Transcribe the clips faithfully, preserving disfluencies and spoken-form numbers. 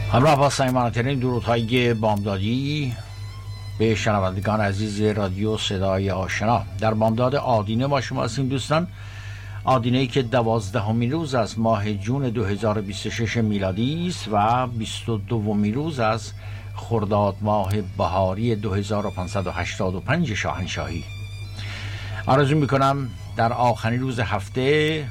همراه با صمیمانه‌ترین درودهای بامدادی به شنوندگان عزیز رادیو صدای آشنا. در بامداد آدینه ما شما هستیم دوستان. آدینه‌ای که دوازدهمین روز از ماه جون دو هزار و بیست و شش میلادی است و بیست و دومین روز از خرداد ماه بهاری دو هزار و پانصد و هشتاد و پنج شاهنشاهی. آرزو میکنم در آخرین روز هفته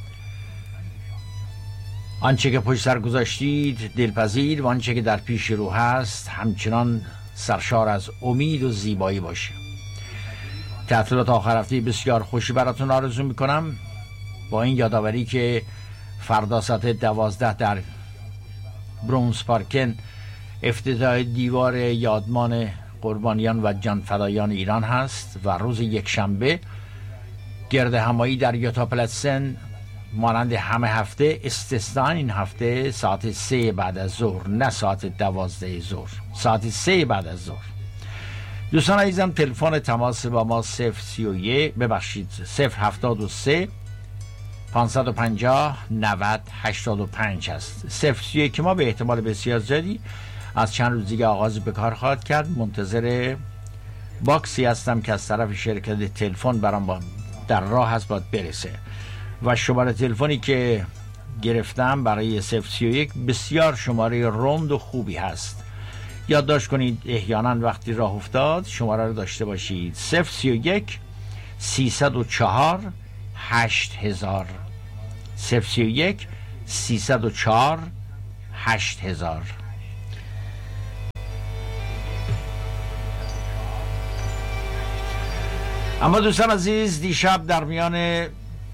آنچه که پشت سر گذاشتید دلپذیر و آنچه که در پیش رو هست همچنان سرشار از امید و زیبایی باشه. تعطیلات آخر هفته بسیار خوشی براتون آرزو میکنم، با این یادآوری که فردا ساعت دوازده در برونز پارکن افتتاح دیوار یادمان قربانیان و جانفدایان ایران هست و روز یک شنبه گرد همایی در یوتا پلتسن مانند همه هفته، استثنا این هفته ساعت سه بعد از ظهر، نه ساعت دوازده ظهر، ساعت سه بعد از ظهر. دوستان عزیزم، تلفن تماس با ما صفر سی و یک ببخشید صفر هفتاد و سه پانصد و پنجاه نود هشتاد و پنج هست. صفر سی و یک که ما به احتمال بسیار زیادی از چند روز دیگه آغاز به کار خواهد کرد. منتظر باکسی هستم که از طرف شرکت تلفن برام با در راه هست باید برسه و شماره تلفنی که گرفتم برای صفر سی و یک بسیار شماره روند و خوبی هست. یادداشت کنید احیانا وقتی راه افتاد شماره رو داشته باشید. صفر سی و یک سیصد و چهار هشت هزار صفر سی و یک سیصد و چهار هشت هزار. اما دوستان عزیز، دیشب در میان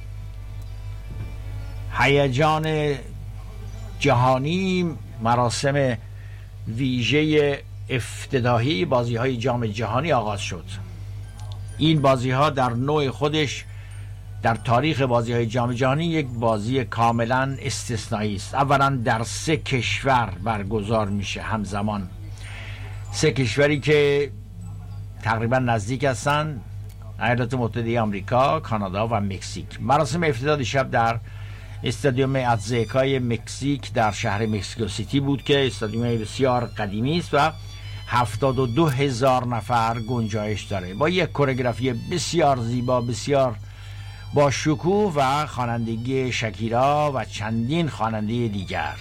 هیجان جهانی مراسم ویژه افتتاحیه بازی‌های جام جهانی آغاز شد. این بازی‌ها در نوع خودش در تاریخ بازی‌های جام جهانی یک بازی کاملا استثنایی است. اولا در سه کشور برگزار میشه همزمان، سه کشوری که تقریبا نزدیک هستن: ایالات متحده آمریکا، کانادا و مکزیک. مراسم افتتاح دیشب در استادیوم اتزتکای مکزیک در شهر مکزیکو سیتی بود که استادیوم بسیار قدیمی است و هفتاد و دو هزار نفر گنجایش داره، با یک کورئوگرافی بسیار زیبا، بسیار با شکوه و خوانندگی شکیرا و چندین خواننده دیگر.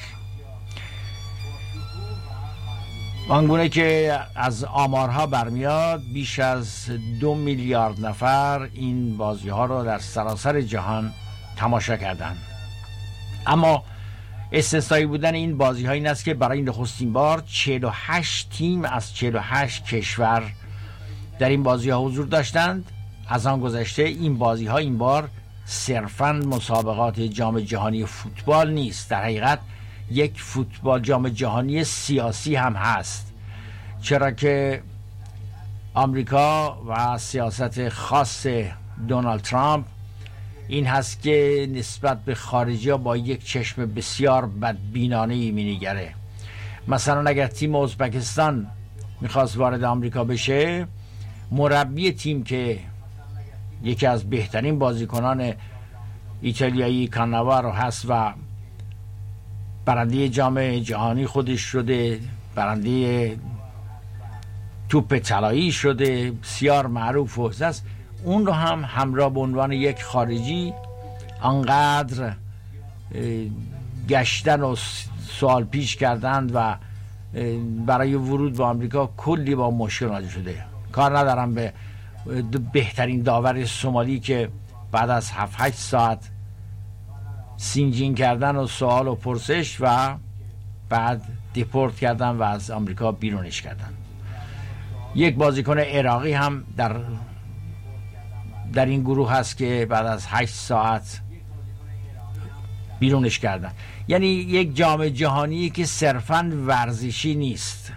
آنگونه که از آمارها برمیاد بیش از دو میلیارد نفر این بازی ها رو در سراسر جهان تماشا کردند. اما استثنایی بودن این بازی ها این است که برای نخستین بار چهل و هشت تیم از چهل و هشت کشور در این بازی ها حضور داشتند. از آن گذشته این بازی ها این بار صرفاً مسابقات جام جهانی فوتبال نیست، در حقیقت یک فوتبال جام جهانی سیاسی هم هست، چرا که آمریکا و سیاست خاص دونالد ترامپ این هست که نسبت به خارجی ها با یک چشم بسیار بدبینانه‌ای می‌نگره. مثلا اگر تیم ازبکستان میخواست وارد آمریکا بشه، مربی تیم که یکی از بهترین بازیکنان ایتالیایی کاناوارو هست و برنده جام جهانی خودش شده، برنده توپ طلایی شده، بسیار معروف و است، اون رو هم همراه به عنوان یک خارجی انقدر گشتن و سوال پیش کردند و برای ورود به آمریکا کلی با مشکل مواجه شده. کار ندارم به بهترین داور سومالی که بعد از هفت هشت ساعت سینجین کردن و سوال و پرسش و بعد دیپورت کردن و از آمریکا بیرونش کردن. یک بازیکن عراقی هم در در این گروه هست که بعد از هشت ساعت بیرونش کردن. یعنی یک جام جهانی که صرفاً ورزشی نیست،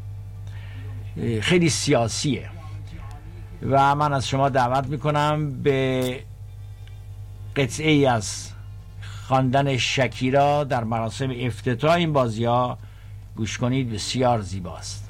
خیلی سیاسیه و من از شما دعوت میکنم به قطعه ای از خواندن شکیرا در مراسم افتتاح این بازی ها گوش کنید، بسیار زیباست.